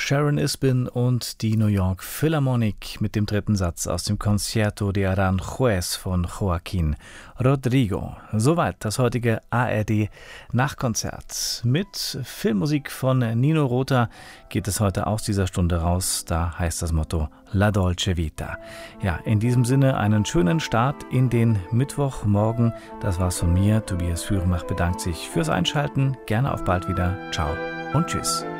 Sharon Isbin und die New York Philharmonic mit dem dritten Satz aus dem Concierto de Aranjuez von Joaquín Rodrigo. Soweit das heutige ARD Nachkonzert. Mit Filmmusik von Nino Rota geht es heute aus dieser Stunde raus. Da heißt das Motto La Dolce Vita. Ja, in diesem Sinne einen schönen Start in den Mittwochmorgen. Das war's von mir. Tobias Füremach bedankt sich fürs Einschalten. Gerne auf bald wieder. Ciao und tschüss.